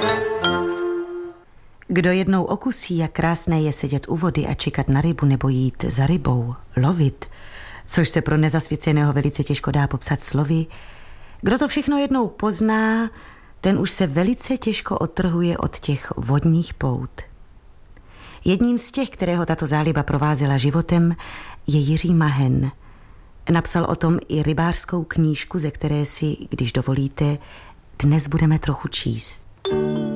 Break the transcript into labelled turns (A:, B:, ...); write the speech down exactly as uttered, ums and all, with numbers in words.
A: Kdo jednou okusí, jak krásné je sedět u vody a čekat na rybu nebo jít za rybou, lovit, což se pro nezasvěceného velice těžko dá popsat slovy, kdo to všechno jednou pozná, ten už se velice těžko odtrhuje od těch vodních pout. Jedním z těch, kterého tato záliba provázela životem, je Jiří Mahen. Napsal o tom i rybářskou knížku, ze které si, když dovolíte, dnes budeme trochu číst.